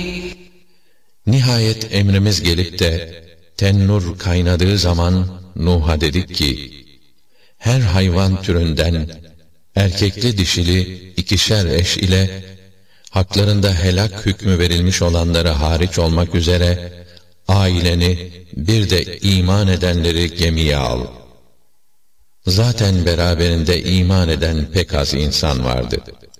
Nihayet emrimiz gelip de tennur kaynadığı zaman Nuh'a dedik ki, her hayvan türünden erkekli dişili 2'şer eş ile haklarında helak hükmü verilmiş olanları hariç olmak üzere aileni bir de iman edenleri gemiye al. Zaten beraberinde iman eden pek az insan vardı.